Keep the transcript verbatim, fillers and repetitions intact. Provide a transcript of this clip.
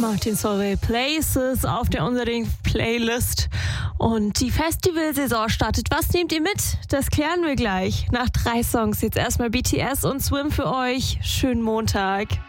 Martin Solveig Places auf der unseren Playlist. Und die Festivalsaison startet. Was nehmt ihr mit? Das klären wir gleich. Nach drei Songs jetzt erstmal B T S und Swim für euch. Schönen Montag.